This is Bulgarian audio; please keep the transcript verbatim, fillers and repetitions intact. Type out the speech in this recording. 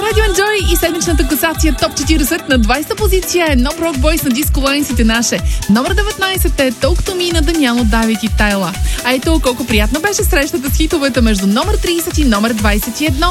Radio Enjoy и седмичната класация Топ четиридесет на двадесета позиция е No Broke Boys на Disco Lines и наше. Номер деветнадесет е Talk to Me на Даниано, Давид и Тайла. А ето колко приятно беше срещата с хитовете между номер тридесет и номер двадесет и едно.